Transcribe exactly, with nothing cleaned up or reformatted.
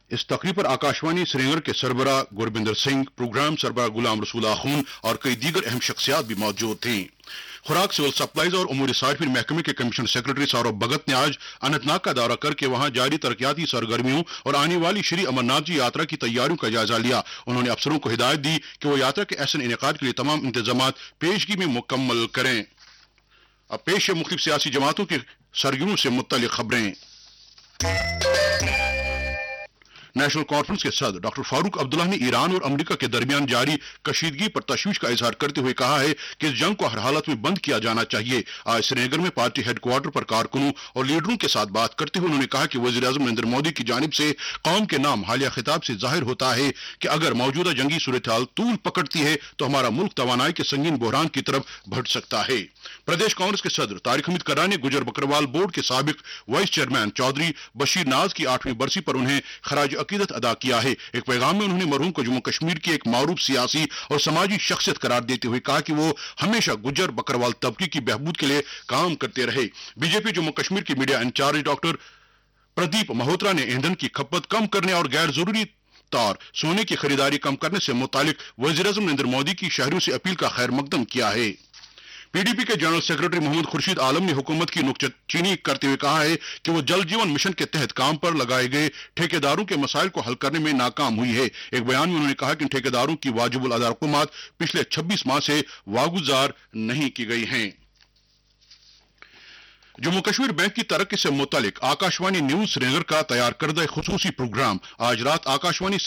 इस तकरीब पर आकाशवाणी श्रीनगर के सरबराह गुरबिंदर सिंह, प्रोग्राम सरबराह गुलाम रसूल आखून और कई दीगर अहम शख्सियात भी मौजूद थीं। खुराक, सिविल सप्लाईज और उमूर सार्फिन महकमे के कमिश्नर सेक्रेटरी सौरभ भगत ने आज अनंतनाग का दौरा करके वहां जारी तरक्याती सरगर्मियों और आने वाली श्री अमरनाथ जी यात्रा की तैयारियों का जायजा लिया। उन्होंने अफसरों को हिदायत दी कि वो यात्रा के ऐसे इनेकाद के लिए तमाम इंतजाम पेशगी में मुकम्मल करें। अब पेश है मुख्तलिफ सियासी जमातों के सरगर्मियों से मुत्तलिक खबरें। नेशनल कॉन्फ्रेंस के सदर डॉक्टर फारूक अब्दुल्ला ने ईरान और अमेरिका के दरमियान जारी कशीदगी पर तशवीश का इजहार करते हुए कहा है कि इस जंग को हर हालत में बंद किया जाना चाहिए। आज श्रीनगर में पार्टी हेडक्वार्टर पर कारकुनों और लीडरों के साथ बात करते हुए उन्होंने कहा कि वजीर आजम नरेंद्र मोदी की जानिब से कौम के नाम हालिया खिताब से जाहिर होता है कि अगर मौजूदा जंगी सूरत हाल तूल पकड़ती है तो हमारा मुल्क तवानाई के संगीन बहरान की तरफ बढ़ सकता है। प्रदेश कांग्रेस के सदर तारिक हमीद कर्रा ने गुजर बकरवाल बोर्ड के साबिक वाइस चेयरमैन चौधरी बशीर नाज की आठवीं बरसी पर उन्हें खराज अकीदत अदा किया है। एक पैगाम में उन्होंने मरहूम को जम्मू कश्मीर की एक मारूफ सियासी और समाजी शख्सियत करार देते हुए कहा कि वो हमेशा गुजर बकरवाल तबके की बहबूद के लिए काम करते रहे। बीजेपी जम्मू कश्मीर की media in charge doctor Pradeep Malhotra ने ईंधन की खपत कम करने और गैर जरूरी तौर सोने की खरीदारी कम करने से मुतालिक वजीर आजम नरेंद्र मोदी की शहरियों से अपील का खैर मकदम किया है। पीडीपी के जनरल सेक्रेटरी मोहम्मद खुर्शीद आलम ने हुकूमत की नुक्ताचीनी करते हुए कहा है कि वो जल जीवन मिशन के तहत काम पर लगाए गए ठेकेदारों के मसाइल को हल करने में नाकाम हुई है। एक बयान में उन्होंने कहा कि इन ठेकेदारों की वाजिबुल अदा रकूमात पिछले छब्बीस माह से वागुजार नहीं की गई हैं। जम्मू कश्मीर बैंक की तरक्की से मुतालिक आकाशवाणी न्यूज श्रीनगर का तैयार करदा खुसूसी प्रोग्राम आज रात आकाशवाणी